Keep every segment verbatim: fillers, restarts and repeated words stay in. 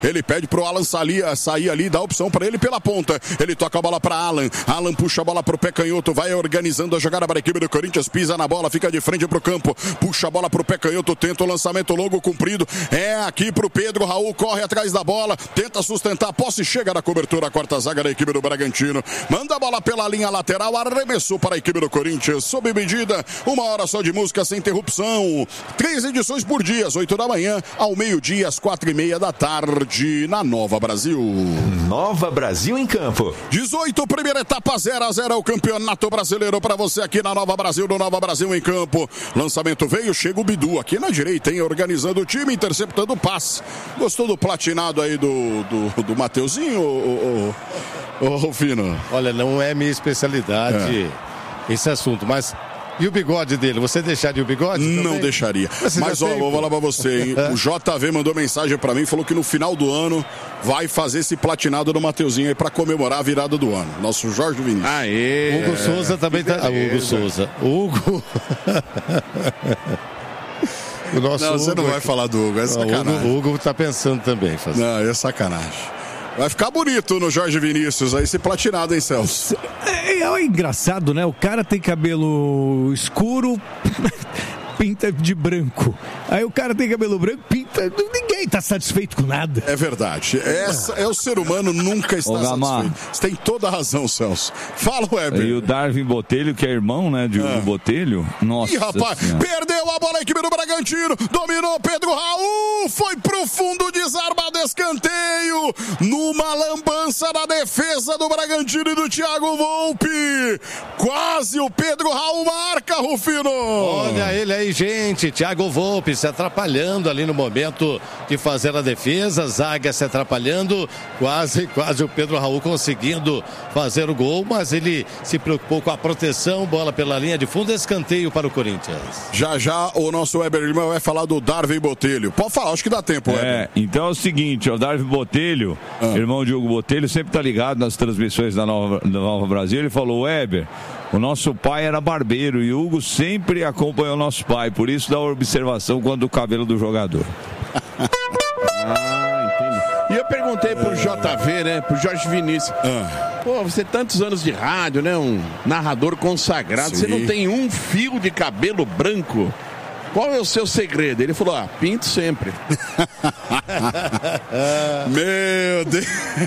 Ele pede pro Alan sair, sair ali, dá opção para ele pela ponta. Ele toca a bola para Alan. Alan puxa a bola pro pé canhoto, vai organizando a jogada para a equipe do Corinthians, pisa na bola, fica de frente pro campo, puxa a bola pro pé canhoto, tenta o lançamento longo, comprido. É aqui pro Pedro Raul, corre atrás da bola, tenta sustentar a posse, chega na cobertura, a quarta zaga da equipe do Bragantino. Manda a bola pela linha lateral, arremessou para a equipe do Corinthians, sob medida, uma hora só de música sem interrupção. Três edições por dia, às oito da manhã, ao meio-dia, às quatro e meia da tarde. Na Nova Brasil. Nova Brasil em campo. dezoito, primeira etapa, zero a zero é o campeonato brasileiro para você aqui na Nova Brasil, no Nova Brasil em campo. Lançamento veio, chega o Bidu aqui na direita, hein, organizando o time, interceptando o passe. Gostou do platinado aí do, do, do Mateuzinho, ô, ô, ô, Rufino? Olha, não é minha especialidade é. esse assunto, mas... E o bigode dele? Você deixaria o bigode? Não também? deixaria. Mas, Mas ó, tem... vou falar pra você, hein? O J V mandou mensagem pra mim, falou que no final do ano vai fazer esse platinado do Mateuzinho aí pra comemorar a virada do ano. Nosso Jorge Vinícius. Aê! Hugo Souza também tá... Ah, Hugo Souza. Hugo... o nosso não, Hugo você não vai falar do Hugo, é sacanagem. O Hugo, Hugo tá pensando também. Fazer. Não, é sacanagem. Vai ficar bonito no Jorge Vinícius aí, esse platinado, hein, Celso? É, é engraçado, né? O cara tem cabelo escuro, pinta de branco. Aí o cara tem cabelo branco, pinta... Ninguém tá satisfeito com nada. É verdade. Essa, é o ser humano nunca está Ô, satisfeito. Você tem toda a razão, Celso. Fala, Weber. E o Darwin Botelho, que é irmão, né, de Hugo ah. Botelho. Nossa. Ih, rapaz, senhora. Perdeu a bola a equipe do Bragantino. Dominou Pedro Raul. Foi pro fundo, desarmado, escanteio. Numa lambança na defesa do Bragantino e do Thiago Volpi. Quase o Pedro Raul marca, Rufino. Olha ele aí, gente. Thiago Volpi se atrapalhando ali no momento de fazer a defesa, zaga se atrapalhando, quase, quase o Pedro Raul conseguindo fazer o gol, mas ele se preocupou com a proteção, bola pela linha de fundo, escanteio para o Corinthians. Já já o nosso Weber Lima vai falar do Darwin Botelho. Pode falar, acho que dá tempo, Weber. É, então é o seguinte, o Darwin Botelho, ah. irmão de Hugo Botelho, sempre tá ligado nas transmissões da Nova, da Nova Brasil, ele falou, Weber, o nosso pai era barbeiro e o Hugo sempre acompanhou o nosso pai, por isso dá observação quando o cabelo do jogador. Ah, entendi. E eu perguntei pro J V, né, pro Jorge Vinícius. Ah. Pô, você tem tantos anos de rádio, né, um narrador consagrado, Sim. você não tem um fio de cabelo branco? Qual é o seu segredo? Ele falou, ah, pinto sempre. Meu Deus.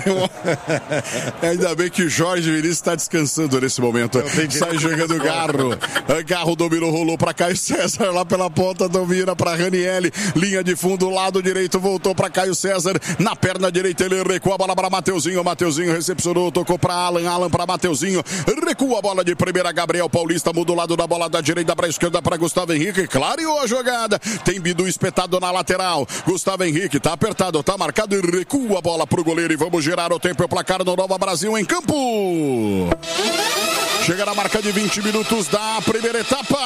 Ainda bem que o Jorge Vinícius está descansando nesse momento. Sai jogando Garro. Garro dominou, rolou para Caio César lá pela ponta, domina para Ranielli. Linha de fundo, lado direito, voltou para Caio César. Na perna direita ele recua a bola para Mateuzinho. Mateuzinho recepcionou, tocou para Alan. Alan para Mateuzinho. Recua a bola de primeira, Gabriel Paulista. Muda o lado da bola da direita para a esquerda para Gustavo Henrique. Clareou a jogada, tem Bidu espetado na lateral, Gustavo Henrique tá apertado, tá marcado e recua a bola pro goleiro e vamos girar o tempo e o placar no Nova Brasil em campo. Chega na marca de vinte minutos da primeira etapa.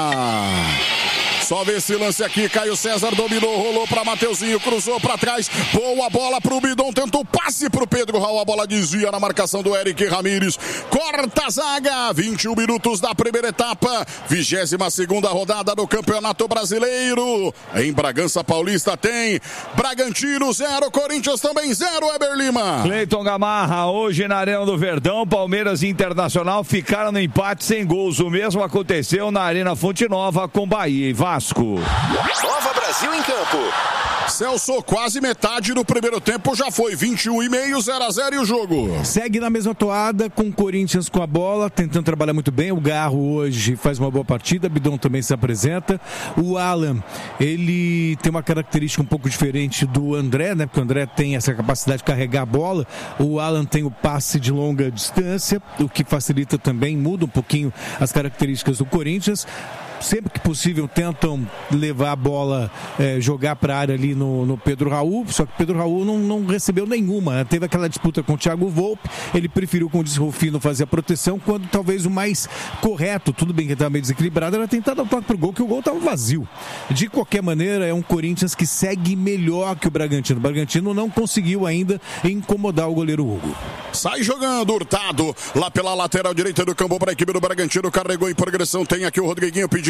Só vê esse lance aqui, Caio César dominou, rolou para Mateuzinho, cruzou para trás, boa bola pro Bidon, tentou passe pro Pedro Raul, a bola desvia na marcação do Eric Ramírez, corta a zaga, vinte e um minutos da primeira etapa, vigésima segunda rodada do Campeonato Brasileiro, em Bragança Paulista tem Bragantino zero, Corinthians também zero, Weber Lima. Cleiton Gamarra, hoje na Arena do Verdão, Palmeiras e Internacional ficaram no empate sem gols, o mesmo aconteceu na Arena Fonte Nova com Bahia e Vasco. Nova Brasil em campo. Celso, quase metade do primeiro tempo já foi, vinte e um e meio, zero a zero e o jogo. Segue na mesma toada, com o Corinthians com a bola, tentando trabalhar muito bem. O Garro hoje faz uma boa partida, Bidon também se apresenta. O Alan, ele tem uma característica um pouco diferente do André, né? Porque o André tem essa capacidade de carregar a bola. O Alan tem o passe de longa distância, o que facilita também, muda um pouquinho as características do Corinthians. Sempre que possível tentam levar a bola, é, jogar para a área ali no, no Pedro Raul, só que o Pedro Raul não, não recebeu nenhuma, né? Teve aquela disputa com o Thiago Volpi, ele preferiu, como disse o Rufino, fazer a proteção, quando talvez o mais correto, tudo bem que ele estava meio desequilibrado, era tentar dar o toque pro gol, que o gol estava vazio. De qualquer maneira, é um Corinthians que segue melhor que o Bragantino. O Bragantino não conseguiu ainda incomodar o goleiro Hugo. Sai jogando, Hurtado, lá pela lateral direita do campo para a equipe do Bragantino, carregou em progressão, tem aqui o Rodriguinho pedindo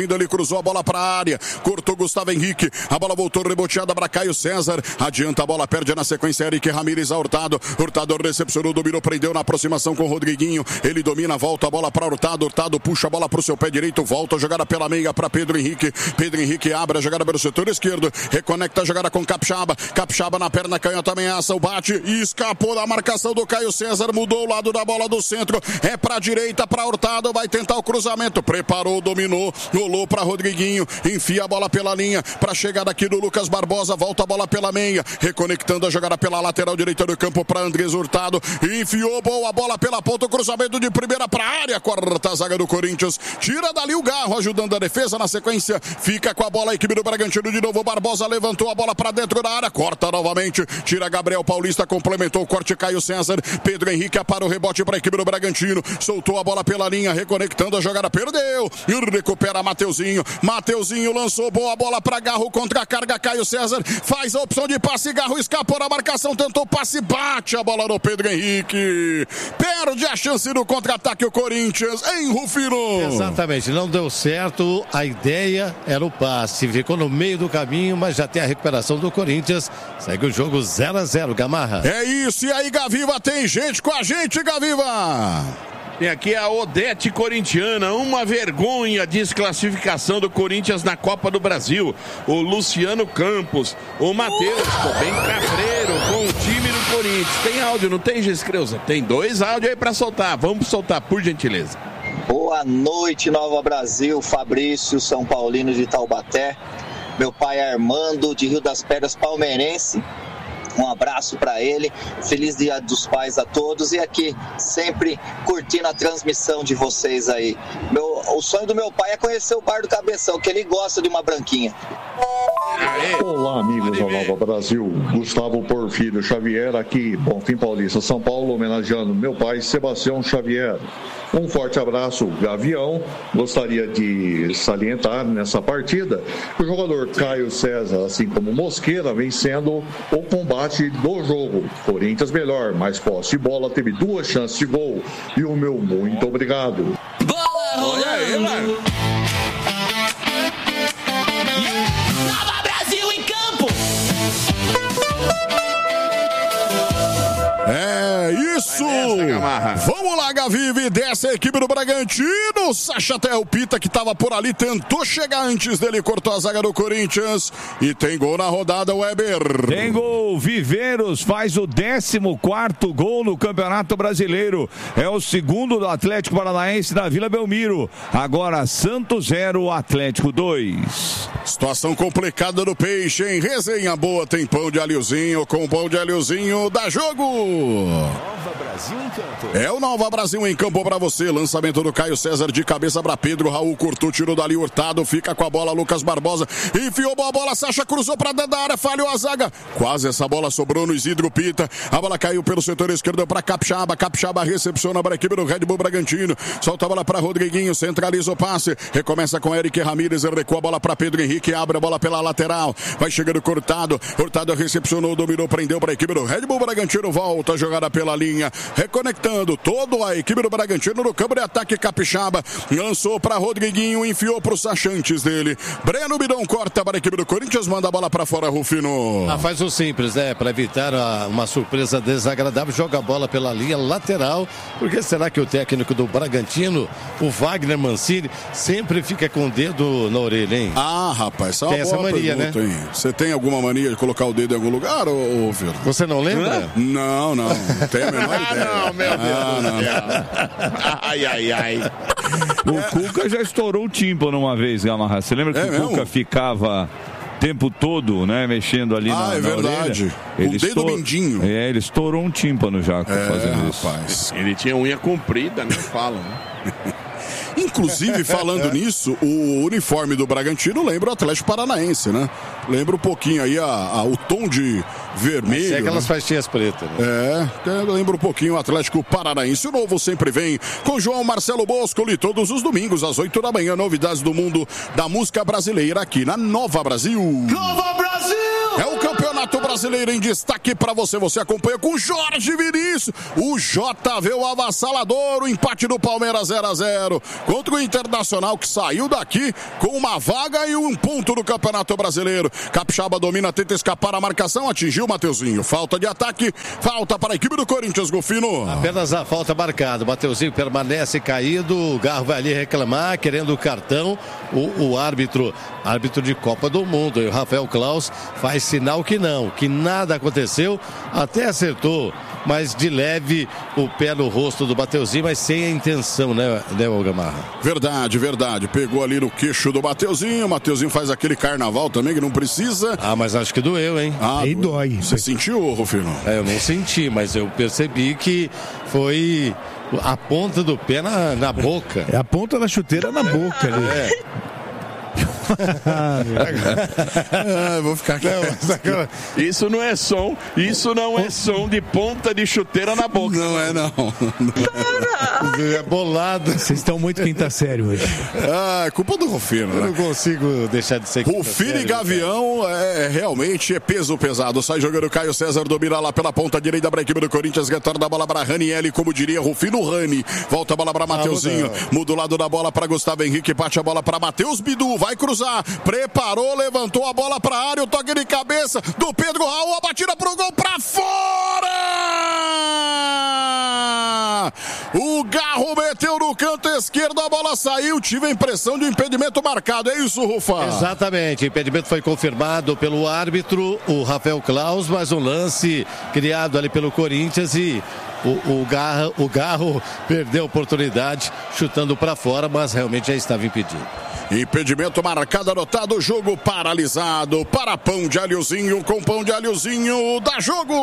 pedindo, ele cruzou a bola para a área, cortou Gustavo Henrique, a bola voltou reboteada para Caio César, adianta a bola, perde na sequência Eric Ramírez a Hurtado, Hurtado recepcionou, dominou, prendeu na aproximação com o Rodriguinho, ele domina, volta a bola para Hurtado, Hurtado puxa a bola para o seu pé direito, volta a jogada pela meia para Pedro Henrique, Pedro Henrique abre a jogada pelo setor esquerdo, reconecta a jogada com Capixaba, Capixaba na perna canhota, ameaça o bate e escapou da marcação do Caio César, mudou o lado da bola do centro, é para a direita, para Hurtado, vai tentar o cruzamento, preparou, dominou, rolou para Rodriguinho, enfia a bola pela linha, para chegada aqui do Lucas Barbosa, volta a bola pela meia, reconectando a jogada pela lateral direita do campo para Andrés Hurtado, enfiou boa bola pela ponta, o cruzamento de primeira para a área, corta a zaga do Corinthians, tira dali o Garro, ajudando a defesa, na sequência, fica com a bola a equipe do Bragantino de novo, Barbosa levantou a bola para dentro da área, corta novamente, tira Gabriel Paulista, complementou o corte Caio César, Pedro Henrique para o rebote para a equipe do Bragantino, soltou a bola pela linha, reconectando a jogada, perdeu, e recupera Mateuzinho, Mateuzinho lançou boa bola para Garro, contra a carga Caio César, faz a opção de passe, Garro escapou da marcação, tentou passe, bate a bola no Pedro Henrique, perde a chance do contra-ataque o Corinthians, em Rufino. Exatamente, não deu certo, a ideia era o passe, ficou no meio do caminho, mas já tem a recuperação do Corinthians, segue o jogo zero a zero, Gamarra. É isso, e aí Gaviva, tem gente com a gente, Gaviva. Tem aqui a Odete corintiana, uma vergonha, desclassificação do Corinthians na Copa do Brasil. O Luciano Campos, o Matheus, ficou bem cabreiro com o time do Corinthians. Tem áudio, não tem, Giscreuza? Tem dois áudios aí pra soltar, vamos soltar, por gentileza. Boa noite, Nova Brasil, Fabrício, São Paulino de Taubaté. Meu pai é Armando, de Rio das Pedras, palmeirense. Um abraço para ele, feliz Dia dos Pais a todos e aqui sempre curtindo a transmissão de vocês aí. Meu, o sonho do meu pai é conhecer o Bar do Cabeção, que ele gosta de uma branquinha. Olá, amigos da Nova Brasil, Gustavo Porfírio Xavier aqui, Bonfim Paulista, São Paulo, homenageando meu pai Sebastião Xavier. Um forte abraço, Gavião. Gostaria de salientar nessa partida que o jogador Caio César, assim como Mosqueira, vem sendo o combate do jogo. Corinthians melhor, mais posse de bola, teve duas chances de gol. E o meu muito obrigado. Bola rolando! Nova Brasil em campo! É isso! Vamos lá, Gavive, desce a equipe do Bragantino. Sacha Telpita, que estava por ali, tentou chegar antes dele, cortou a zaga do Corinthians. E tem gol na rodada, Weber. Tem gol, Viveiros faz o décimo quarto gol no Campeonato Brasileiro. É o segundo do Atlético Paranaense da Vila Belmiro. Agora Santos zero, Atlético dois. Situação complicada do Peixe, hein? Resenha boa, tem pão de alhozinho, com pão de alhozinho, dá jogo! Nova Brasil em campo. É o Nova Brasil em campo pra você. Lançamento do Caio César de cabeça pra Pedro. Raul cortou, tirou dali Hurtado. Fica com a bola Lucas Barbosa. Enfiou boa bola. Sacha cruzou pra dentro da área. Falhou a zaga. Quase essa bola sobrou no Isidro Pita. A bola caiu pelo setor esquerdo pra Capixaba. Capixaba recepciona para a equipe do Red Bull Bragantino. Solta a bola pra Rodriguinho. Centraliza o passe. Recomeça com Eric Ramírez. Recua a bola pra Pedro Henrique. Abre a bola pela lateral. Vai chegando Hurtado. Hurtado recepcionou, dominou, prendeu pra equipe do Red Bull Bragantino. Volta a jogada pela linha. Reconectando toda a equipe do Bragantino no campo de ataque. Capixaba lançou para Rodriguinho, enfiou para o Sacha antes dele. Breno Bidon corta para a equipe do Corinthians, manda a bola para fora, Rufino. Ah, faz o simples, né? Para evitar a, uma surpresa desagradável, joga a bola pela linha lateral. Porque será que o técnico do Bragantino, o Wagner Mancini, sempre fica com o dedo na orelha, hein? Ah, rapaz, essa é uma tem essa mania, pergunta, né? Hein? Você tem alguma mania de colocar o dedo em algum lugar, ô, ô Fernando? Você não lembra? Não, não. Não tenho a menor ideia. Ah, não, meu Deus. Ah, não. Ai, ai, ai. O Cuca já estourou o tímpano uma vez, Gamarra. Você lembra que É o mesmo? Cuca ficava o tempo todo, né, mexendo ali Ah, na, é na verdade. orelha? O Ele dedo estor- mindinho. É, ele estourou um tímpano já É, fazendo isso. rapaz. Ele tinha unha comprida, né? Falam, né? Inclusive, falando nisso, o uniforme do Bragantino lembra o Atlético Paranaense, né? Lembra um pouquinho aí a, a- o tom de vermelho. É aquelas né? faixinhas pretas. Né? É, é, lembra um pouquinho o Atlético Paranaense. O novo sempre vem com João Marcelo Boscoli todos os domingos às oito da manhã. Novidades do mundo da música brasileira aqui na Nova Brasil. Nova Brasil! É o campeonato Campeonato Brasileiro em destaque para você. Você acompanha com Jorge Vinícius. O J V, o avassalador, o empate do Palmeiras zero a zero contra o Internacional, que saiu daqui com uma vaga e um ponto no Campeonato Brasileiro. Capixaba domina, tenta escapar a marcação, atingiu o Mateuzinho. Falta de ataque, falta para a equipe do Corinthians, Golfino. Apenas a falta marcada. O Mateuzinho permanece caído, o Garro vai ali reclamar, querendo o cartão. O, o árbitro, árbitro de Copa do Mundo, o Rafael Claus, faz sinal que não, que nada aconteceu, até acertou, mas de leve o pé no rosto do Mateuzinho, mas sem a intenção, né, né, Gamarra? Verdade, verdade. Pegou ali no queixo do Mateuzinho. O Mateuzinho faz aquele carnaval também que não precisa. Ah, mas acho que doeu, hein? Ah, aí dói. Você sentiu, Rufino? É, eu não senti, mas eu percebi que foi a ponta do pé na, na boca. É a ponta da chuteira na boca ali. É. ah, vou ficar aqui. Não, isso não é som, isso não é som de ponta de chuteira na boca. Não é, não. É bolado. Vocês estão muito quinta série hoje. Ah, é culpa do Rufino, né? Eu não consigo deixar de ser quinta Rufino série, e Gavião é, realmente é peso pesado. Sai jogando Caio César, domina lá pela ponta direita para a equipe do Corinthians, retorna a bola para Ranielli, como diria Rufino, Rani. Volta a bola para Mateuzinho, muda o lado da bola para Gustavo Henrique, bate a bola para Matheus Bidu, vai cruzar. Preparou, levantou a bola para a área, o toque de cabeça do Pedro Raul, a batida pro gol para fora! O Garro meteu no canto esquerdo, a bola saiu, tive a impressão de um impedimento marcado, é isso, Rufa? Exatamente, o impedimento foi confirmado pelo árbitro, o Rafael Claus, mas um lance criado ali pelo Corinthians e o, o, Garro, o Garro perdeu a oportunidade chutando para fora, mas realmente já estava impedido. Impedimento marcado, anotado, jogo paralisado para Pão de Alhozinho, com Pão de Alhozinho, dá jogo!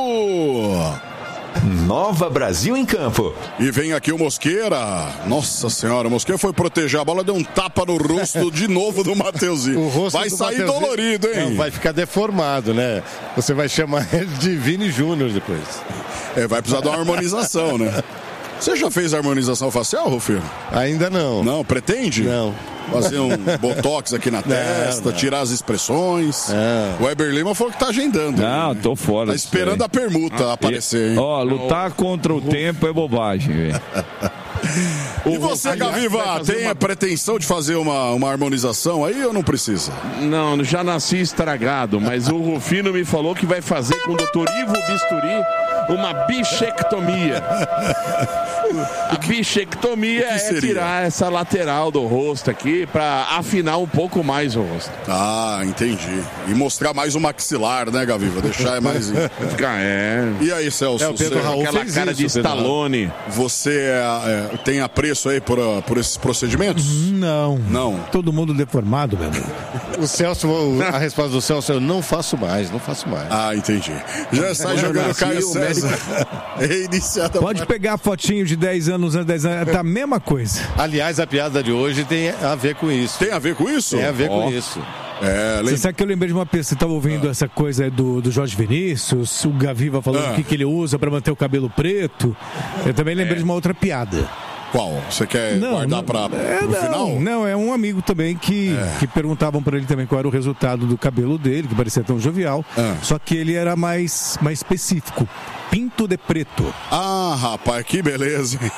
Nova Brasil em campo. E vem aqui o Mosqueira. Nossa senhora, o Mosqueira foi proteger a bola, deu um tapa no rosto de novo do Mateuzinho. O rosto vai do sair Mateuzinho, dolorido, hein? Não, vai ficar deformado, né? Você vai chamar ele de Vini Júnior depois. É, vai precisar de uma harmonização, né? Você já fez harmonização facial, Rufino? Ainda não. Não, pretende? Não. Fazer um botox aqui na testa, não, não. Tirar as expressões. Não. O Weber Lima falou que tá agendando. Não, tô fora. Tá esperando a permuta ah, aparecer, hein? Ó, lutar contra o tempo é bobagem, velho. E você, Gaviva, tem uma... a pretensão de fazer uma, uma harmonização aí ou não precisa? Não, já nasci estragado, mas o Rufino me falou que vai fazer com o doutor Ivo Bisturi uma bichectomia. A bichectomia é tirar essa lateral do rosto aqui para afinar um pouco mais o rosto. Ah, entendi. E mostrar mais o maxilar, né, Gaviva? Deixar mais... é. E aí, Celso? É, o Pedro você... Raul aquela fez cara isso, de Stallone. Você é, é, tem apreço aí por, por esses procedimentos? Não. Não. Todo mundo deformado, meu amigo. O Celso, a resposta do Celso, eu não faço mais, não faço mais. Ah, entendi. Já sai jogando Caio César. É Pode pegar a fotinho de dez anos, dez anos, tá a mesma coisa. Aliás, a piada de hoje tem a ver com isso. Tem a ver com isso? Tem a ver oh. com isso. É, Você sabe que eu lembrei de uma pessoa, você estava ouvindo ah. essa coisa do, do Jorge Vinícius, o Gaviva falando ah. o que, que ele usa para manter o cabelo preto. Eu também lembrei é. de uma outra piada. Qual? Você quer não, guardar para é, o final? Não, é um amigo também que, é. que perguntavam para ele também qual era o resultado do cabelo dele, que parecia tão jovial, é. só que ele era mais, mais específico. Pinto de preto. Ah, rapaz, que beleza, hein?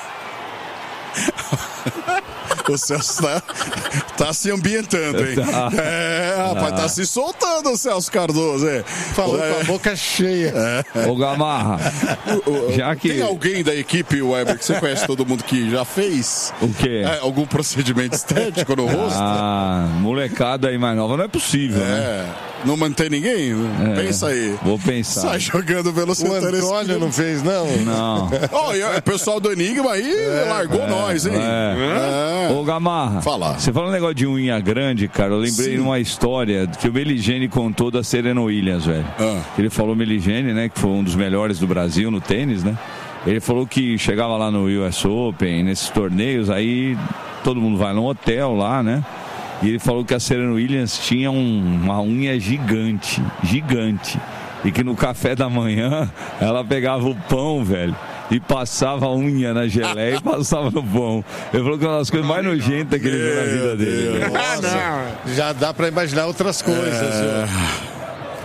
O Celso tá, tá se ambientando, hein? Tá. É, rapaz, tá se soltando o Celso Cardoso, hein? Falou é. com a boca cheia. É. Ô, Gamarra, já que... Tem alguém da equipe, Weber, que você conhece todo mundo que já fez? O quê? É, algum procedimento estético no rosto? Ah, molecada aí mais nova, não é possível, é. né? Não mantém ninguém? É. Pensa aí. Vou pensar. Sai jogando pelo setor. O Antônio não fez, não? Não. Oh, e o pessoal do Enigma aí é, largou é, nós, hein? É. É. Ô, Gamarra. Fala. Você falou um negócio de unha grande, cara. Eu lembrei de uma história que o Meligeni contou da Serena Williams, velho. Ah. Ele falou Meligeni, né? Que foi um dos melhores do Brasil no tênis, né? Ele falou que chegava lá no U S Open, nesses torneios, aí todo mundo vai num hotel lá, né? E ele falou que a Serena Williams tinha um, uma unha gigante, gigante. E que no café da manhã ela pegava o pão, velho, e passava a unha na geleia e passava no pão. Ele falou que uma das coisas mais nojentas que ele viu na vida dele. Ah, não. Já dá pra imaginar outras coisas. É...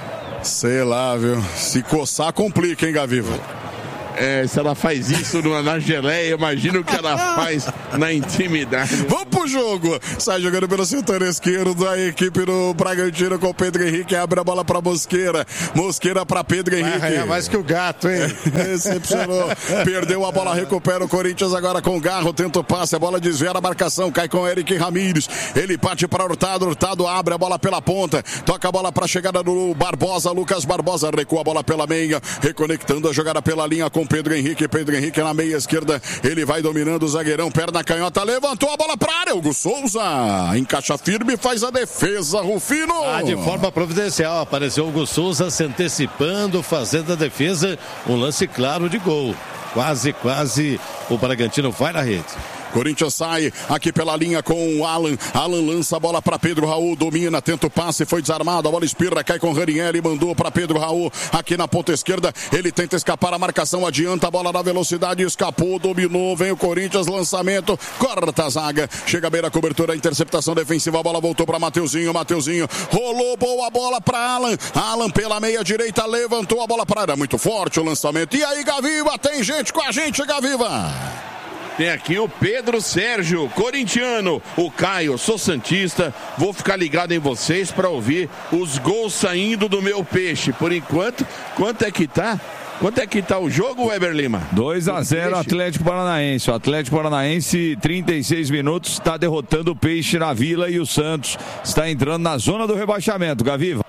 Sei lá, viu? Se coçar, complica, hein, Gaviva? É, se ela faz isso na, na geleia, imagina o que ela faz na intimidade. Vamos pro jogo. Sai jogando pelo setor esquerdo da equipe do Bragantino com o Pedro Henrique. Abre a bola pra Mosqueira. Mosqueira pra Pedro Henrique. Vai arranhar mais que o gato, hein? Decepcionou. Perdeu a bola, recupera o Corinthians agora com o Garro. Tenta o passe, a bola desvia a marcação. Cai com o Eric Ramírez. Ele parte para Hurtado. Hurtado abre a bola pela ponta. Toca a bola pra chegada do Barbosa. Lucas Barbosa recua a bola pela meia. Reconectando a jogada pela linha com Pedro Henrique, Pedro Henrique na meia esquerda, ele vai dominando o zagueirão, perna canhota, levantou a bola para área, Hugo Souza, encaixa firme e faz a defesa, Rufino. Ah, de forma providencial, apareceu o Hugo Souza se antecipando, fazendo a defesa, um lance claro de gol, quase, quase o Bragantino vai na rede. Corinthians sai aqui pela linha com o Alan. Alan lança a bola para Pedro Raul, domina, tenta o passe, foi desarmado, a bola espirra, cai com o Ranieri, mandou para Pedro Raul aqui na ponta esquerda. Ele tenta escapar, a marcação adianta, a bola na velocidade, escapou, dominou, vem o Corinthians, lançamento, corta a zaga, chega a beira, cobertura, interceptação defensiva, a bola voltou para Mateuzinho, Mateuzinho rolou, boa bola para Alan. Alan pela meia direita, levantou a bola para área, muito forte o lançamento. E aí, Gaviva, tem gente com a gente, Gaviva. Tem aqui o Pedro Sérgio, corintiano. O Caio, sou santista. Vou ficar ligado em vocês para ouvir os gols saindo do meu peixe. Por enquanto, quanto é que tá? Quanto é que tá o jogo, Weber Lima? dois a zero Atlético Paranaense. O Atlético Paranaense, trinta e seis minutos, está derrotando o Peixe na Vila e o Santos está entrando na zona do rebaixamento. Gaviva.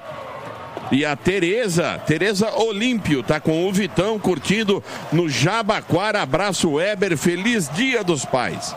E a Tereza, Tereza Olímpio, tá com o Vitão curtindo no Jabaquara. Abraço, Weber, feliz Dia dos Pais.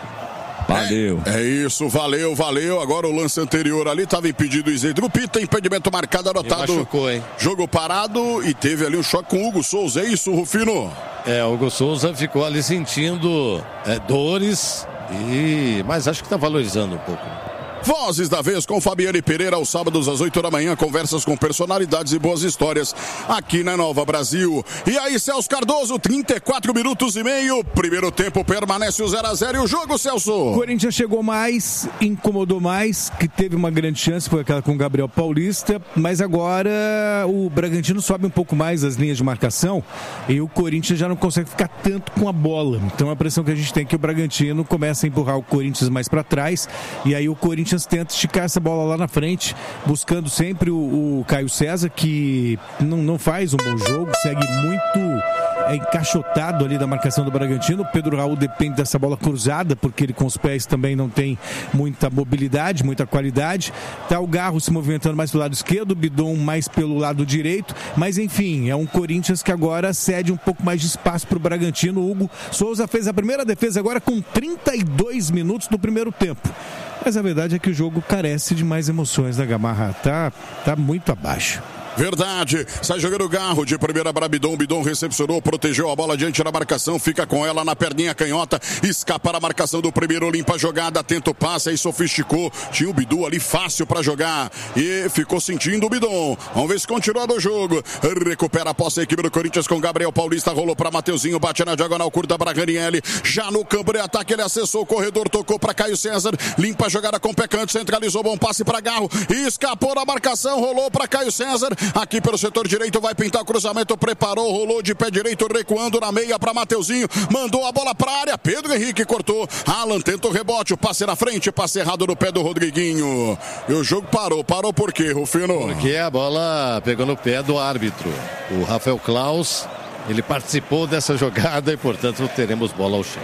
Valeu. É, é isso, valeu, valeu. Agora o lance anterior ali estava impedido o isento do Pita, impedimento marcado, anotado. Machucou, hein? Jogo parado e teve ali um choque com o Hugo Souza. É isso, Rufino? É, o Hugo Souza ficou ali sentindo é, dores, e... mas acho que tá valorizando um pouco. Vozes da Vez com Fabiane Pereira, aos sábados às oito da manhã, conversas com personalidades e boas histórias aqui na Nova Brasil. E aí, Celso Cardoso, trinta e quatro minutos e meio, primeiro tempo permanece o zero a zero e o jogo, Celso? O Corinthians chegou mais, incomodou mais, que teve uma grande chance, foi aquela com o Gabriel Paulista, mas agora o Bragantino sobe um pouco mais as linhas de marcação e o Corinthians já não consegue ficar tanto com a bola. Então a impressão que a gente tem é que o Bragantino começa a empurrar o Corinthians mais para trás e aí o Corinthians tenta esticar essa bola lá na frente, buscando sempre o, o Caio César, que não, não faz um bom jogo, segue muito é, encaixotado ali da marcação do Bragantino. O Pedro Raul depende dessa bola cruzada, porque ele com os pés também não tem muita mobilidade, muita qualidade. Tá o Garro se movimentando mais pelo lado esquerdo, o Bidon mais pelo lado direito, mas enfim, é um Corinthians que agora cede um pouco mais de espaço para o Bragantino. O Hugo Souza fez a primeira defesa agora com trinta e dois minutos do primeiro tempo. Mas a verdade é que o jogo carece de mais emoções da Gamarra. Tá, tá muito abaixo. Verdade, sai jogando o Garro de primeira para Bidon, Bidon recepcionou, protegeu a bola diante da marcação, fica com ela na perninha canhota, escapa a marcação do primeiro, limpa a jogada, tenta o passe, aí sofisticou, tinha o Bidu ali fácil para jogar e ficou sentindo o Bidon. Vamos ver se continua no jogo, recupera a posse a equipe do Corinthians com Gabriel Paulista, rolou para Mateuzinho, bate na diagonal curta para Ranieri, já no campo de ataque ele acessou o corredor, tocou para Caio César, limpa a jogada com o pé canto, centralizou, bom passe para Garro, escapou da marcação, rolou para Caio César, aqui pelo setor direito, vai pintar o cruzamento, preparou, rolou de pé direito, recuando na meia para Mateuzinho, mandou a bola para a área, Pedro Henrique cortou, Alan tenta o rebote, o passe na frente, passe errado no pé do Rodriguinho. E o jogo parou, parou por quê, Rufino? Porque a bola pegou no pé do árbitro, o Rafael Klaus, ele participou dessa jogada e, portanto, teremos bola ao chão.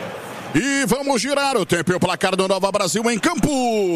E vamos girar o tempo e o placar do Nova Brasil em campo.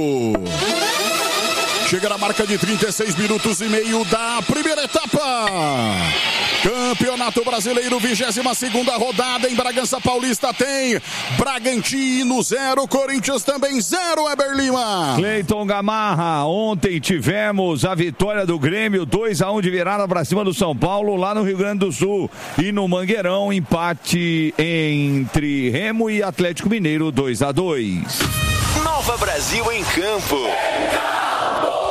Chega na marca de trinta e seis minutos e meio da primeira etapa. Campeonato Brasileiro, vigésima segunda rodada em Bragança Paulista tem Bragantino zero, Corinthians também zero, Weber Lima. Cleiton Gamarra, ontem tivemos a vitória do Grêmio, dois a um de virada para cima do São Paulo, lá no Rio Grande do Sul. E no Mangueirão, empate entre Remo e Atlético Mineiro, dois a dois. Nova Brasil em campo.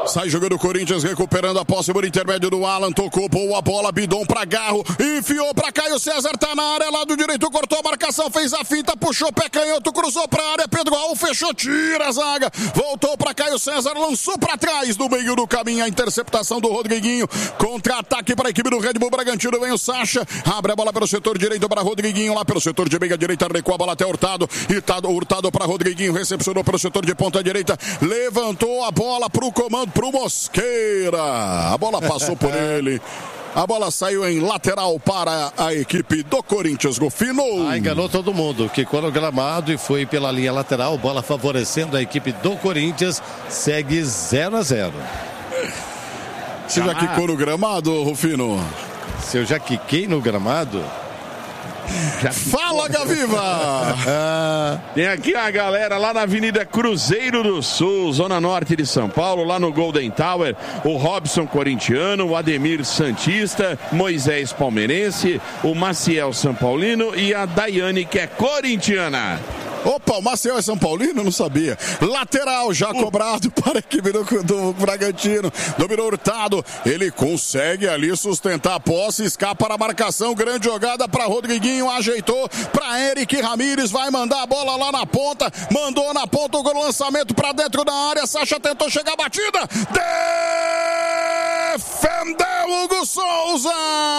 Sai jogando o Corinthians, recuperando a posse por intermédio do Alan, tocou, boa a bola, Bidon pra Garro, enfiou pra Caio César, tá na área, lado direito, cortou a marcação, fez a finta, puxou pé canhoto, cruzou pra área, Pedro Raul fechou, tira a zaga, voltou pra Caio César, lançou pra trás, no meio do caminho, a interceptação do Rodriguinho, contra-ataque para a equipe do Red Bull Bragantino, vem o Sacha, abre a bola pelo setor direito para Rodriguinho, lá pelo setor de meia direita, recua a bola até Hurtado, Hurtado, Hurtado para Rodriguinho, recepcionou pelo setor de ponta direita, levantou a bola pro comando, pro Mosqueira, a bola passou por ele. A bola saiu em lateral para a equipe do Corinthians, Rufino. Ah, enganou todo mundo. Quicou no gramado e foi pela linha lateral. Bola favorecendo a equipe do Corinthians. Segue zero a zero. Você já quicou no gramado, Rufino? Se eu já quiquei no gramado... Já Fala, Gaviva! Tem aqui a galera lá na Avenida Cruzeiro do Sul, Zona Norte de São Paulo, lá no Golden Tower, o Robson corintiano, o Ademir Santista, Moisés palmeirense, o Maciel São Paulino e a Daiane, que é corintiana. Opa, o Maciel é São Paulino? Não sabia. Lateral já cobrado para a equipe do, do Bragantino. Dominou Hurtado. Ele consegue ali sustentar a posse. Escapa para a marcação. Grande jogada para Rodriguinho. Ajeitou para Eric Ramírez. Vai mandar a bola lá na ponta. Mandou na ponta o lançamento para dentro da área. Sacha tentou chegar a batida. Defendeu Hugo Souza.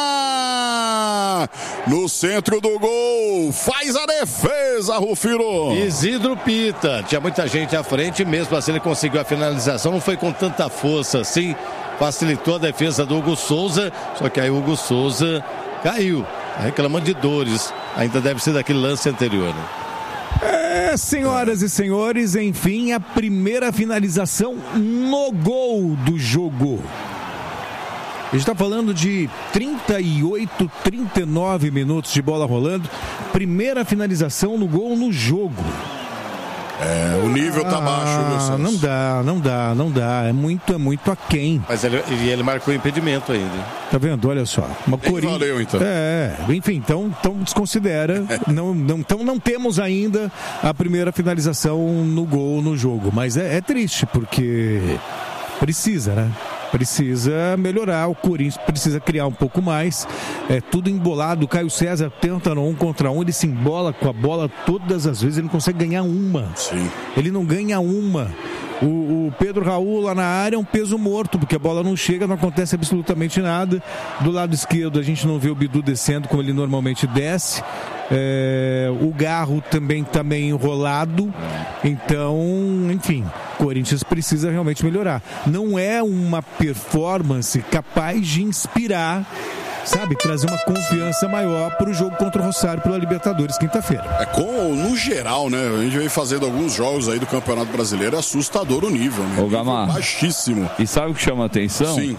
No centro do gol. Faz a defesa, Rufino. Isidro Pita, tinha muita gente à frente, mesmo assim ele conseguiu a finalização, não foi com tanta força assim, facilitou a defesa do Hugo Souza, só que aí o Hugo Souza caiu, reclamando de dores, ainda deve ser daquele lance anterior, né? É, senhoras e senhores, enfim, a primeira finalização no gol do jogo. A gente está falando de trinta e oito, trinta e nove minutos de bola rolando. Primeira finalização no gol no jogo. É, o nível tá ah, baixo, viu, Celso? Não dá, não dá, não dá. É muito, é muito aquém. Mas ele, ele marcou impedimento ainda. Tá vendo? Olha só. Uma Corinthians... Valeu, então. É, enfim, então, então desconsidera. não, não, então não temos ainda a primeira finalização no gol no jogo. Mas é, é triste, porque precisa, né? Precisa melhorar, o Corinthians precisa criar um pouco mais, é tudo embolado. O Caio César tenta no um contra um, ele se embola com a bola todas as vezes, ele não consegue ganhar uma. Sim. Ele não ganha uma. O, o Pedro Raul lá na área é um peso morto, porque a bola não chega, não acontece absolutamente nada. Do lado esquerdo a gente não vê o Bidu descendo como ele normalmente desce. É, o Garro também está meio enrolado. Então, enfim, o Corinthians precisa realmente melhorar. Não é uma performance capaz de inspirar, sabe, trazer uma confiança maior para o jogo contra o Rosário pela Libertadores quinta-feira. É com, no geral, né? A gente vem fazendo alguns jogos aí do Campeonato Brasileiro, é assustador o nível, né? Ô, Gamar, baixíssimo. E sabe o que chama a atenção? Sim.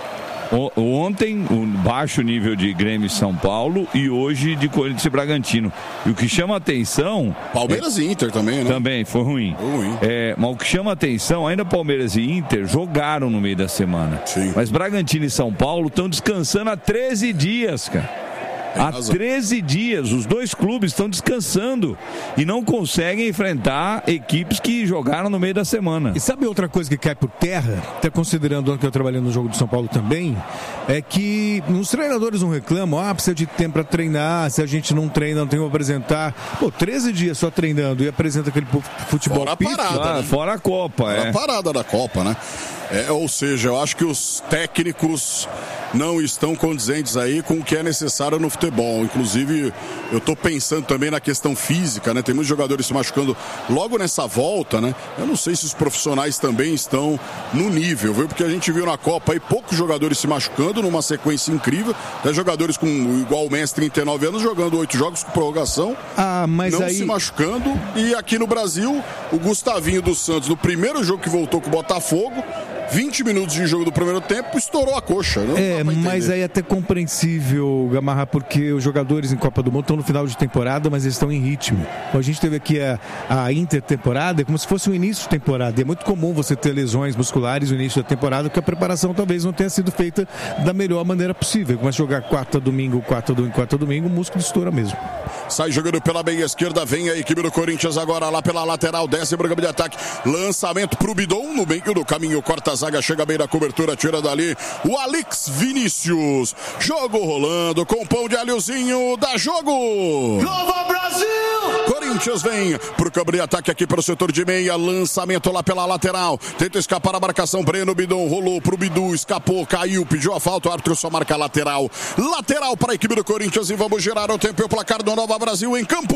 O, ontem, o baixo nível de Grêmio e São Paulo e hoje de Corinthians e Bragantino. E o que chama a atenção... Palmeiras é, e Inter também, né? Também, foi ruim. Foi ruim. É, mas o que chama a atenção, ainda Palmeiras e Inter jogaram no meio da semana. Sim. Mas Bragantino e São Paulo estão descansando há treze dias, cara. Há treze dias, os dois clubes estão descansando e não conseguem enfrentar equipes que jogaram no meio da semana. E sabe outra coisa que cai por terra, até considerando o ano que eu trabalhei no jogo do São Paulo também, é que os treinadores não reclamam, ah, precisa de tempo para treinar, se a gente não treina, não tem como apresentar. Pô, treze dias só treinando e apresenta aquele futebol fora a pífio. parada, Ah, né? fora a Copa, fora é. a parada da Copa, né? É, ou seja, eu acho que os técnicos não estão condizentes aí com o que é necessário no futebol. Inclusive, eu estou pensando também na questão física, né? Tem muitos jogadores se machucando logo nessa volta, né? Eu não sei se os profissionais também estão no nível, viu? Porque a gente viu na Copa aí poucos jogadores se machucando numa sequência incrível. Até jogadores com igual o Messi, trinta e nove anos, jogando oito jogos com prorrogação. Ah, mas não aí... se machucando. E aqui no Brasil, o Gustavinho dos Santos, no primeiro jogo que voltou com o Botafogo, vinte minutos de jogo do primeiro tempo, estourou a coxa. Não é, mas aí é até compreensível, Gamarra, porque os jogadores em Copa do Mundo estão no final de temporada, mas eles estão em ritmo. A gente teve aqui a, a intertemporada, é como se fosse o início de temporada. E é muito comum você ter lesões musculares no início da temporada, porque a preparação talvez não tenha sido feita da melhor maneira possível. Começa a jogar quarta domingo, quarta domingo, quarta domingo, o músculo estoura mesmo. Sai jogando pela meia esquerda, vem a equipe do Corinthians agora lá pela lateral, desce o programa de ataque, lançamento pro Bidon, no meio do caminho, corta zaga, chega bem na cobertura, tira dali o Alex Vinícius. Jogo rolando com pão de alhozinho, dá jogo. Nova Brasil! Corinthians vem pro campo de ataque aqui para o setor de meia, lançamento lá pela lateral, tenta escapar a marcação, Breno Bidon rolou pro Bidu, escapou, caiu, pediu a falta, o árbitro só marca lateral. Lateral para a equipe do Corinthians e vamos girar o tempo e o placar do Nova Brasil em campo.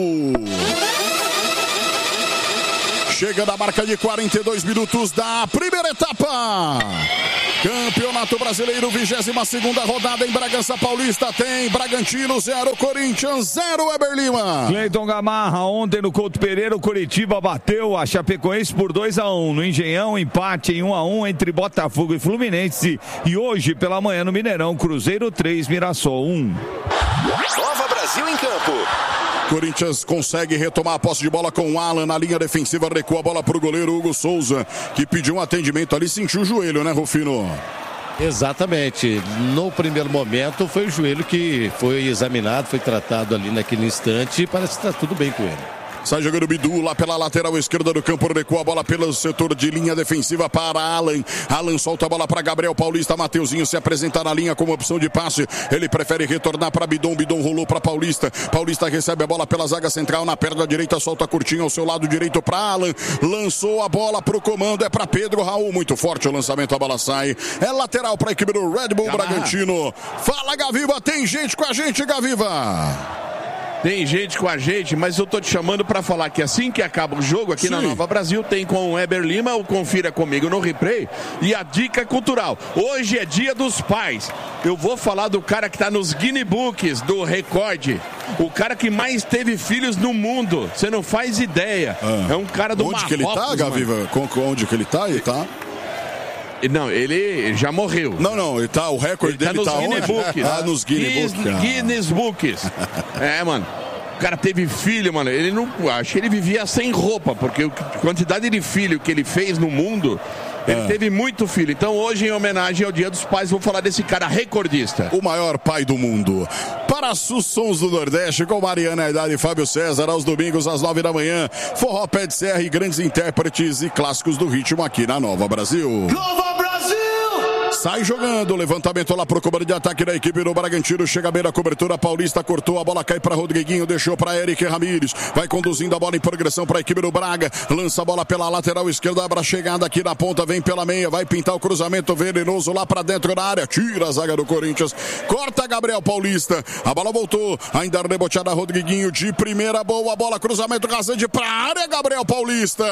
Chega da marca de quarenta e dois minutos da primeira etapa. Campeonato Brasileiro, vigésima segunda rodada em Bragança Paulista. Tem Bragantino zero, Corinthians zero, Weber Lima. Cleiton Gamarra, ontem no Couto Pereira, o Coritiba bateu a Chapecoense por dois a um. No Engenhão, empate em um a um entre Botafogo e Fluminense. E hoje, pela manhã, no Mineirão, Cruzeiro três, Mirassol um. Nova Brasil em campo. Corinthians consegue retomar a posse de bola com o Alan na linha defensiva, recua a bola para o goleiro Hugo Souza, que pediu um atendimento ali, sentiu o joelho, né, Rufino? Exatamente. No primeiro momento foi o joelho que foi examinado, foi tratado ali naquele instante e parece que está tudo bem com ele. Sai jogando o Bidu lá pela lateral esquerda do campo, recua a bola pelo setor de linha defensiva para Alan. Alan solta a bola para Gabriel Paulista, Mateuzinho se apresenta na linha como opção de passe. Ele prefere retornar para Bidon, Bidon rolou para Paulista. Paulista recebe a bola pela zaga central, na perna direita solta curtinho ao seu lado direito para Alan. Lançou a bola para o comando, é para Pedro Raul, muito forte o lançamento, a bola sai. É lateral para a equipe do Red Bull Bragantino. Fala, Gaviva, tem gente com a gente, Gaviva. Tem gente com a gente, mas eu tô te chamando para falar que assim que acaba o jogo aqui Sim. na Nova Brasil, tem com o Weber Lima, o Confira Comigo no Replay e a dica cultural. Hoje é dia dos pais. Eu vou falar do cara que tá nos Guinness Books do recorde. O cara que mais teve filhos no mundo. Você não faz ideia. Ah. É um cara do Onde Marrocos, que ele tá, Gaviva? Onde que ele tá? Ele tá... Não, ele já morreu. Não, não, ele tá, o recorde ele dele tá, tá nos Guinness Books. Ah, nos Guinness Books. Guinness Books. É, mano. O cara teve filho, mano. Ele não. Acho que ele vivia sem roupa, porque a quantidade de filho que ele fez no mundo. Ele é. teve muito filho. Então hoje, em homenagem ao Dia dos Pais, vou falar desse cara recordista. O maior pai do mundo. Para os Sons do Nordeste, com Mariana Haidar e Fábio César, aos domingos, às nove da manhã. Forró, Pé de Serra e grandes intérpretes e clássicos do ritmo aqui na Nova Brasil. Nova Brasil! Sai jogando, levantamento lá pro comando de ataque da equipe do Bragantino, chega bem na cobertura, Paulista cortou, a bola cai para Rodriguinho, deixou para Eric Ramírez, vai conduzindo a bola em progressão para a equipe do Braga, lança a bola pela lateral esquerda, abra a chegada aqui na ponta, vem pela meia, vai pintar o cruzamento venenoso lá para dentro da área, tira a zaga do Corinthians, corta Gabriel Paulista, a bola voltou, ainda reboteada Rodriguinho, de primeira, boa bola, cruzamento rasante para a área, Gabriel Paulista,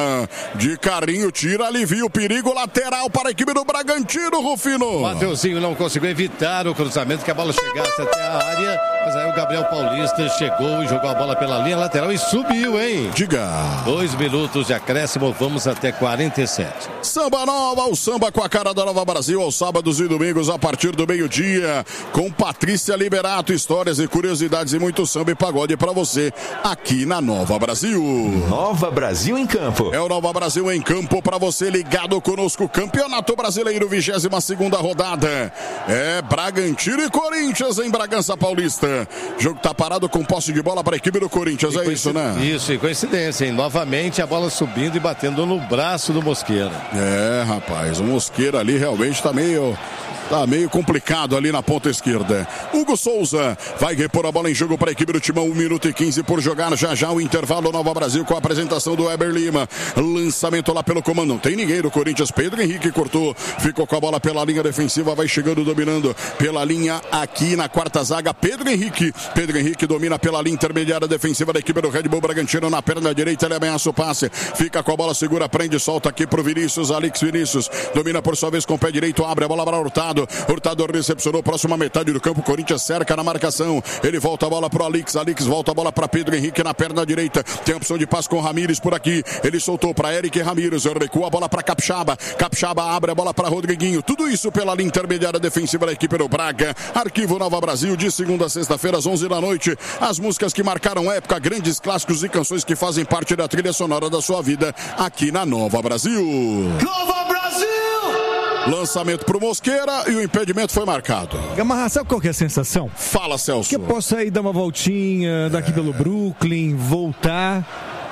de carrinho, tira, alivia o perigo, lateral para a equipe do Bragantino, Rufino. Mateuzinho não conseguiu evitar o cruzamento, que a bola chegasse até a área, mas aí o Gabriel Paulista chegou e jogou a bola pela linha lateral e subiu, hein? Diga. Dois minutos de acréscimo, vamos até quarenta e sete. Samba Nova, o samba com a cara da Nova Brasil, aos sábados e domingos a partir do meio-dia, com Patrícia Liberato, histórias e curiosidades e muito samba e pagode pra você aqui na Nova Brasil. Nova Brasil em campo. É o Nova Brasil em campo pra você ligado conosco, Campeonato Brasileiro, vigésima segunda rodada. É Bragantino e Corinthians em Bragança Paulista. O jogo tá parado com posse de bola para a equipe do Corinthians, e é isso, né? Isso, e coincidência, hein? Novamente a bola subindo e batendo no braço do Mosqueira. É, rapaz, o Mosqueira ali realmente tá meio... Tá meio complicado ali na ponta esquerda. Hugo Souza vai repor a bola em jogo para a equipe do Timão. um minuto e quinze por jogar. Já já o intervalo Nova Brasil com a apresentação do Weber Lima. Lançamento lá pelo comando. Não tem ninguém do Corinthians. Pedro Henrique cortou. Ficou com a bola pela linha defensiva. Vai chegando, dominando pela linha aqui na quarta zaga. Pedro Henrique. Pedro Henrique domina pela linha intermediária defensiva da equipe do Red Bull Bragantino. Na perna direita ele ameaça o passe. Fica com a bola, segura, prende, solta aqui pro Vinícius. Alex Vinícius domina por sua vez com o pé direito. Abre a bola para Hurtado. Hurtado recepcionou, próxima metade do campo, Corinthians cerca na marcação, ele volta a bola pro Alex, Alex volta a bola para Pedro Henrique na perna direita, tem a opção de passe com Ramírez por aqui, ele soltou para Eric Ramírez, recua a bola para Capixaba, Capixaba abre a bola para Rodriguinho, tudo isso pela linha intermediária defensiva da equipe do Braga. Arquivo Nova Brasil, de segunda a sexta-feira às onze da noite, as músicas que marcaram época, grandes clássicos e canções que fazem parte da trilha sonora da sua vida aqui na Nova Brasil. Nova Brasil! Lançamento pro Mosqueira e o impedimento foi marcado. Gamarra, sabe qual que é a sensação? Fala, Celso. Que eu posso aí dar uma voltinha daqui é... pelo Brooklyn, voltar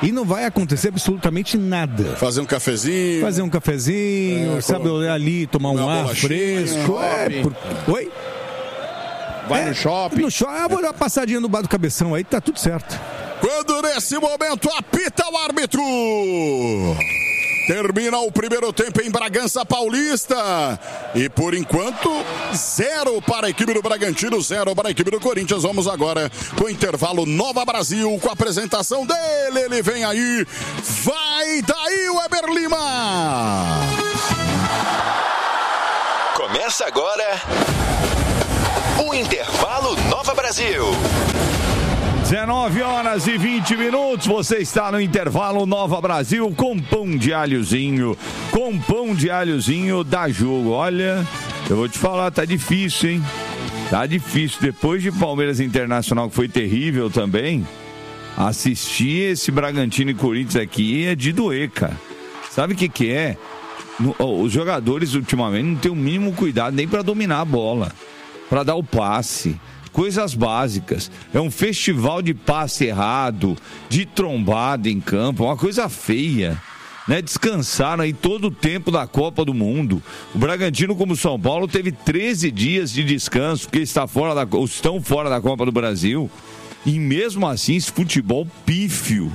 e não vai acontecer absolutamente nada. Fazer um cafezinho. Fazer um cafezinho, é, sabe, olhar ali, tomar um ar fresco. É, por... Oi? Vai é, no shopping. No shopping, ah, vou dar uma passadinha no bar do Cabeção aí, tá tudo certo. Quando nesse momento apita o árbitro. Termina o primeiro tempo em Bragança Paulista. E por enquanto, zero para a equipe do Bragantino, zero para a equipe do Corinthians. Vamos agora com o intervalo Nova Brasil, com a apresentação dele. Ele vem aí. Vai daí, Weber Lima. Começa agora o intervalo Nova Brasil. dezenove horas e vinte minutos, você está no intervalo Nova Brasil com pão de alhozinho, com pão de alhozinho da Jogo. Olha, eu vou te falar, tá difícil, hein? Tá difícil. Depois de Palmeiras Internacional, que foi terrível também, assistir esse Bragantino e Corinthians aqui é de doer, cara. Sabe o que que é? Os jogadores ultimamente não têm o mínimo cuidado nem para dominar a bola, para dar o passe. Coisas básicas, é um festival de passe errado, de trombada em campo, uma coisa feia, né? Descansaram aí todo o tempo da Copa do Mundo. O Bragantino, como o São Paulo, teve treze dias de descanso, porque está fora da, estão fora da Copa do Brasil, e mesmo assim esse futebol pífio,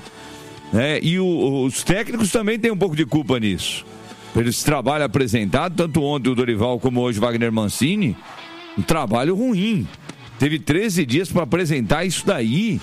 né? E o, os técnicos também têm um pouco de culpa nisso, pelo esse trabalho apresentado, tanto ontem o Dorival como hoje o Wagner Mancini, um trabalho ruim. Teve treze dias para apresentar isso daí.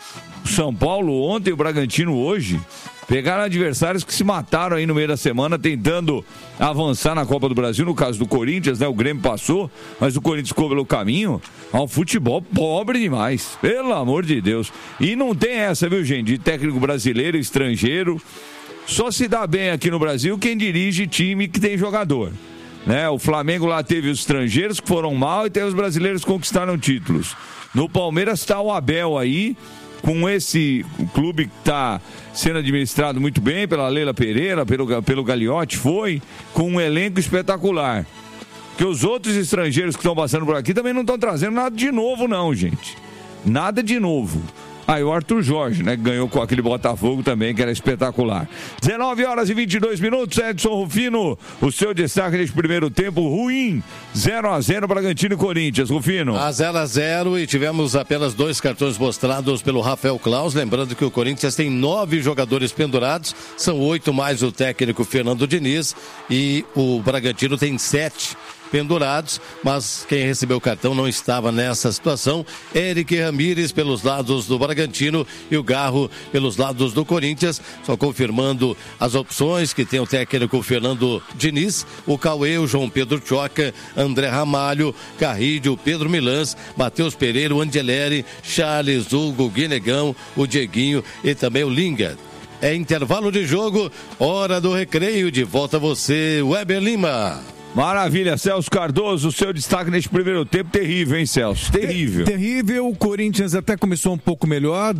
O São Paulo ontem e o Bragantino hoje pegaram adversários que se mataram aí no meio da semana tentando avançar na Copa do Brasil. No caso do Corinthians, né? O Grêmio passou, mas o Corinthians ficou pelo caminho. É um futebol pobre demais, pelo amor de Deus. E não tem essa, viu, gente? De técnico brasileiro, estrangeiro. Só se dá bem aqui no Brasil quem dirige time que tem jogador. Né? O Flamengo lá teve os estrangeiros que foram mal e tem os brasileiros que conquistaram títulos. No Palmeiras está o Abel aí, com esse clube que está sendo administrado muito bem pela Leila Pereira, pelo, pelo Gagliotti, foi, com um elenco espetacular. Porque os outros estrangeiros que estão passando por aqui também não estão trazendo nada de novo não, gente. Nada de novo. Aí ah, o Arthur Jorge, né, que ganhou com aquele Botafogo também, que era espetacular. dezenove horas e vinte e dois minutos, Edson Rufino, o seu destaque neste primeiro tempo ruim, zero a zero Bragantino e Corinthians. Rufino. A zero a zero e tivemos apenas dois cartões mostrados pelo Rafael Claus, lembrando que o Corinthians tem nove jogadores pendurados, são oito mais o técnico Fernando Diniz e o Bragantino tem sete pendurados, mas quem recebeu o cartão não estava nessa situação. Eric Ramírez pelos lados do Bragantino e o Garro pelos lados do Corinthians, só confirmando as opções que tem o técnico Fernando Diniz, o Cauê, o João Pedro Choca, André Ramalho, Carrilho, Pedro Milans, Matheus Pereira, o Angeleri, Charles, Hugo, Guinegão, o Dieguinho e também o Linga. É intervalo de jogo, hora do recreio, de volta você, Weber Lima. Maravilha, Celso Cardoso, o seu destaque neste primeiro tempo, terrível, hein, Celso? Terrível. Ter- terrível, o Corinthians até começou um pouco melhor,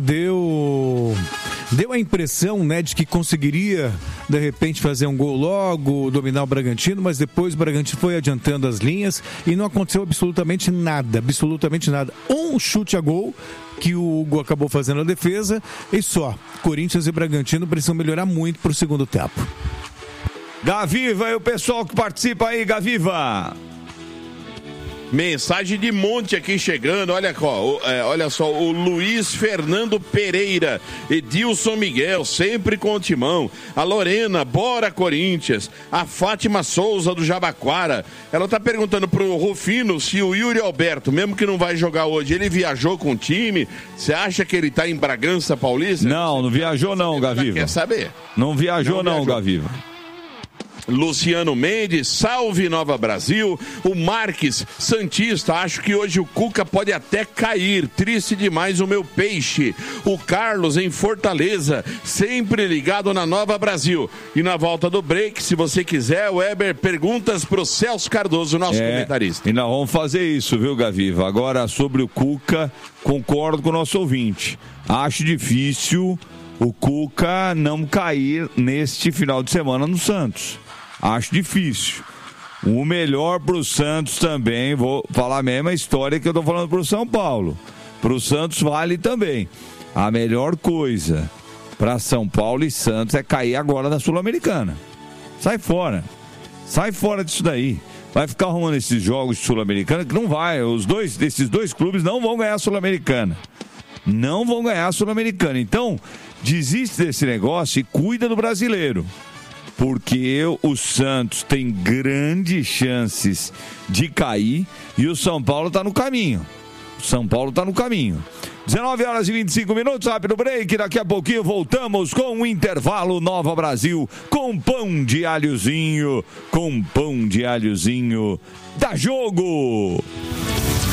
deu deu a impressão, né, de que conseguiria, de repente, fazer um gol logo, dominar o Bragantino, mas depois o Bragantino foi adiantando as linhas e não aconteceu absolutamente nada, absolutamente nada. Um chute a gol, que o Hugo acabou fazendo a defesa, e só. Corinthians e Bragantino precisam melhorar muito para o segundo tempo. Gaviva e o pessoal que participa aí, Gaviva. Mensagem de monte aqui chegando, olha, ó, é, olha só, o Luiz Fernando Pereira, Edilson Miguel, sempre com o timão, a Lorena, bora Corinthians, a Fátima Souza do Jabaquara, ela tá perguntando pro Rufino se o Yuri Alberto, mesmo que não vai jogar hoje, ele viajou com o time, você acha que ele tá em Bragança Paulista? Não, não viajou não, Gaviva. Quer saber? Não viajou não, não viajou. Gaviva. Luciano Mendes, salve Nova Brasil. O Marques Santista, acho que hoje o Cuca pode até cair, triste demais o meu peixe. O Carlos em Fortaleza, sempre ligado na Nova Brasil. E na volta do break, se você quiser, Weber, perguntas pro Celso Cardoso, nosso é, comentarista. E nós vamos fazer isso, viu, Gaviva? Agora, sobre o Cuca, concordo com o nosso ouvinte. Acho difícil o Cuca não cair neste final de semana no Santos. Acho difícil. O melhor pro Santos também, vou falar a mesma história que eu tô falando pro São Paulo. Pro Santos vale também. A melhor coisa para São Paulo e Santos é cair agora da Sul-Americana. Sai fora. Sai fora disso daí. Vai ficar arrumando esses jogos de Sul-Americana que não vai. Os dois, esses dois clubes não vão ganhar a Sul-Americana. Não vão ganhar a Sul-Americana. Então, desiste desse negócio e cuida do brasileiro. Porque o Santos tem grandes chances de cair e o São Paulo está no caminho. O São Paulo está no caminho. dezenove horas e vinte e cinco minutos, rápido break. Daqui a pouquinho voltamos com o intervalo Nova Brasil. Com pão de alhozinho. Com pão de alhozinho. Dá jogo!